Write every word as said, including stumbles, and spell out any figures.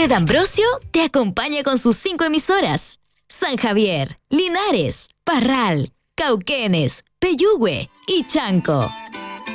de Ambrosio te acompaña con sus cinco emisoras: San Javier, Linares, Parral, Cauquenes, Peyúgue y Chanco.